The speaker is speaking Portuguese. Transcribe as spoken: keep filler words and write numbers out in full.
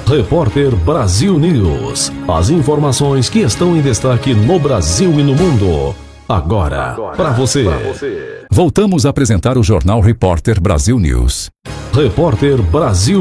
Repórter Brasil News. As informações que estão em destaque no Brasil e no mundo. Agora, Agora para você. Voltamos a apresentar o Jornal Repórter Brasil News. Repórter Brasil